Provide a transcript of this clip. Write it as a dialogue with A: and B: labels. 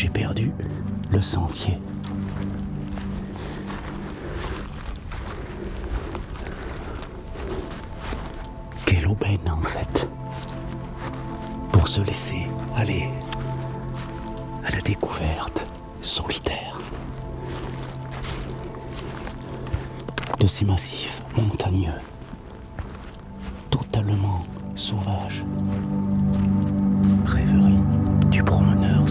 A: j'ai perdu le sentier. Quelle aubaine en fait, pour se laisser aller à la découverte solitaire de ces massifs montagneux, totalement sauvages. Rêverie du promeneur.